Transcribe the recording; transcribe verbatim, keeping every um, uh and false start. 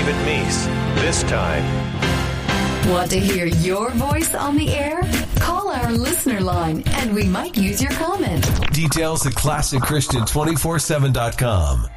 David Meese. This time. Want to hear your voice on the air? Call our listener line and we might use your comment. Details at classic christian two forty-seven dot com.